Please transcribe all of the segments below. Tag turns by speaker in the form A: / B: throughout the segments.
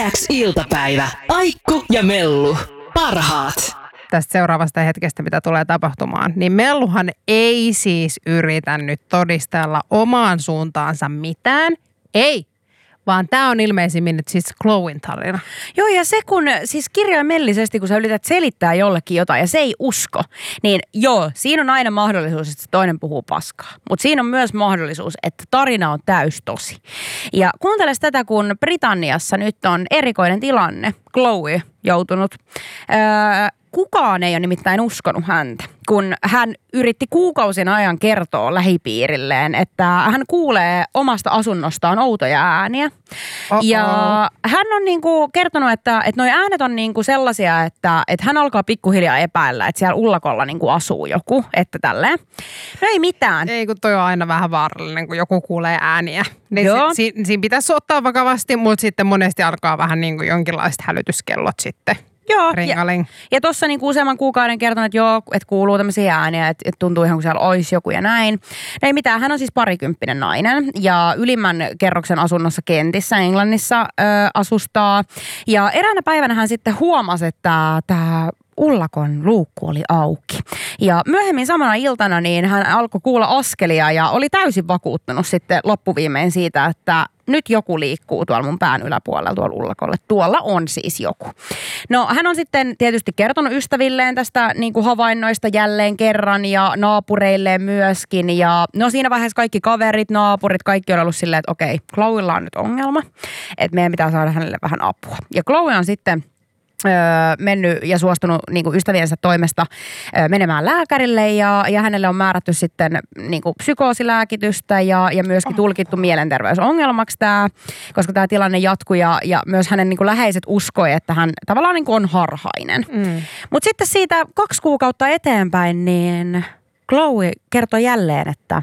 A: X-iltapäivä. Aikku ja Mellu. Parhaat.
B: Tästä seuraavasta hetkestä, mitä tulee tapahtumaan, niin Melluhan ei siis yritä nyt todistella omaan suuntaansa mitään. Ei, vaan tämä on ilmeisimmin nyt siis Chloen tarina.
C: Joo, ja se kun siis kirjaimellisesti, kun sä yrität selittää jollekin jotain ja se ei usko, niin joo, siinä on aina mahdollisuus, että toinen puhuu paskaa. Mutta siinä on myös mahdollisuus, että tarina on täys tosi. Ja kuunteles tätä, kun Britanniassa nyt on erikoinen tilanne. Chloe joutunut. Kukaan ei ole nimittäin uskonut häntä, kun hän yritti kuukausien ajan kertoa lähipiirilleen, että hän kuulee omasta asunnostaan outoja ääniä. Uh-oh. Ja hän on niinku kertonut, että noi äänet on niinku sellaisia, että hän alkaa pikkuhiljaa epäillä, että siellä ullakolla niinku asuu joku, että tälleen. No ei mitään.
B: Ei, kun toi on aina vähän vaarallinen, kun joku kuulee ääniä. Niin siinä pitäisi ottaa vakavasti, mutta sitten monesti alkaa vähän niinku jonkinlaiset hälytyskellot sitten.
C: Joo, ja tuossa niin useamman kuukauden kertonut, että joo, että kuuluu tämmöisiä ääniä, että tuntuu ihan kuin siellä olisi joku ja näin. Ei mitään, hän on siis parikymppinen nainen ja ylimmän kerroksen asunnossa Kentissä Englannissa asustaa. Ja eräänä päivänä hän sitten huomasi, että tämä ullakon luukku oli auki. Ja myöhemmin samana iltana niin hän alkoi kuulla askelia ja oli täysin vakuuttunut sitten loppuviimein siitä, että nyt joku liikkuu tuolla mun pään yläpuolella tuolla ullakolle. Tuolla on siis joku. No hän on sitten tietysti kertonut ystävilleen tästä niin kuin havainnoista jälleen kerran ja naapureilleen myöskin. Ja no siinä vaiheessa kaikki kaverit, naapurit, kaikki on ollut silleen, että okei, Chloella on nyt ongelma. Että meidän pitää saada hänelle vähän apua. Ja Chloe on sitten mennyt ja suostunut niin kuin ystäviensä toimesta menemään lääkärille ja hänelle on määrätty sitten niin kuin psykoosilääkitystä ja myöskin tulkittu mielenterveysongelmaksi tämä, koska tämä tilanne jatkuu ja myös hänen niin kuin läheiset uskoi, että hän tavallaan niin kuin on harhainen. Mutta sitten siitä 2 kuukautta eteenpäin niin Chloe kertoi jälleen, että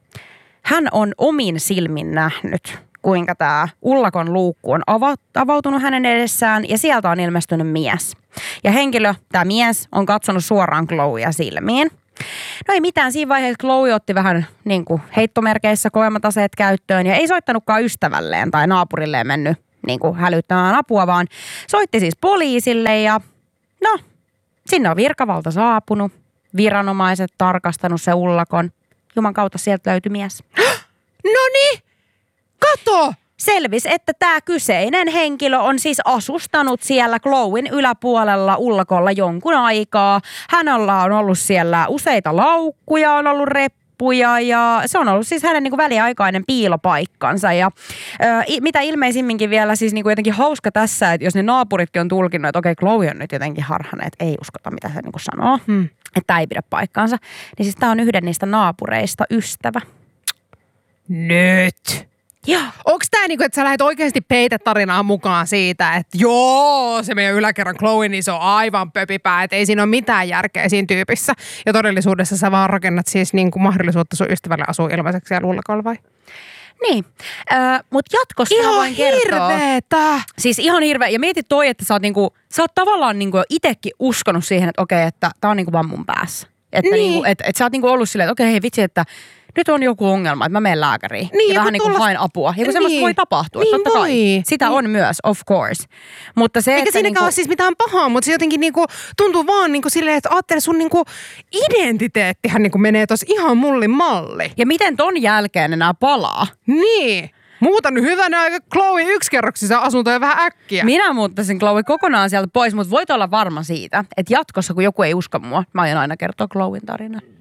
C: hän on omin silmin nähnyt, kuinka tämä ullakon luukku on avautunut hänen edessään ja sieltä on ilmestynyt mies. Ja henkilö, tämä mies, on katsonut suoraan Chloea silmiin. No ei mitään, siinä vaiheessa Chloe otti vähän niin kuin heittomerkeissä koemataseet käyttöön ja ei soittanutkaan ystävälleen tai naapurilleen mennyt niin kuin hälyttämään apua, vaan soitti siis poliisille ja no, sinne on virkavalta saapunut, viranomaiset tarkastanut se ullakon. Juman kautta sieltä löytyi mies.
B: Noniin! Kato!
C: Selvisi, että tämä kyseinen henkilö on siis asustanut siellä Chloen yläpuolella ullakolla jonkun aikaa. Hänellä on ollut siellä useita laukkuja, on ollut reppuja ja se on ollut siis hänen niin kuin väliaikainen piilopaikkansa. Ja mitä ilmeisimminkin vielä siis niin kuin jotenkin hauska tässä, että jos ne naapuritkin on tulkinnut, että okei, Chloe on nyt jotenkin harhainen, että ei uskota mitä se niin kuin sanoo, että tämä ei pidä paikkaansa. Niin siis tämä on yhden niistä naapureista ystävä.
B: Nyt!
C: Joo.
B: Onko tämä niinku, että sä lähdet oikeasti peitetarinaan mukaan siitä, että joo, se meidän yläkerran Chloe, niin se on aivan pöpipää, että ei siinä ole mitään järkeä siinä tyypissä. Ja todellisuudessa sä vaan rakennat siis niinku mahdollisuutta sun ystävälle asua ilmaiseksi siellä ullakolla vai?
C: Niin, mutta jatkossa
B: ihan
C: voin kertoa.
B: Hirveetä!
C: Siis ihan hirveä. Ja mietit toi, että sä oot tavallaan niinku itsekin uskonut siihen, että okei, että tää on niinku vaan mun päässä. Että
B: niin.
C: niinku, et sä oot niinku ollut silleen, että okei, hei vitsi, että nyt on joku ongelma, että mä menen lääkäriin ja vähän niin kuin haen apua. Ja kun semmoista voi tapahtua,
B: niin
C: totta kai. Sitä on myös, of course. Mutta se,
B: eikä siinäkään ole siis mitään pahaa, mutta se jotenkin niinku tuntuu vaan niinku silleen, että ajattele sun niinku identiteettihän niinku menee tossa ihan mullin malli.
C: Ja miten ton jälkeen enää palaa?
B: Niin. Muuta nyt hyvänä aika Chloe yksikerroksissa asuntoja vähän äkkiä.
C: Minä muuttaisin Chloe kokonaan sieltä pois, mutta voit olla varma siitä, että jatkossa kun joku ei usko mua, mä aion aina kertoa Chloen tarinan.